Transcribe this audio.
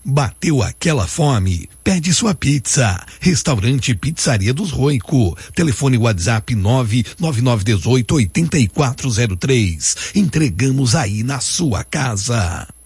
Bateu aquela fome? Pede sua pizza. Restaurante Pizzaria dos Roico. Telefone WhatsApp 99918-8403. Entregamos aí na sua casa.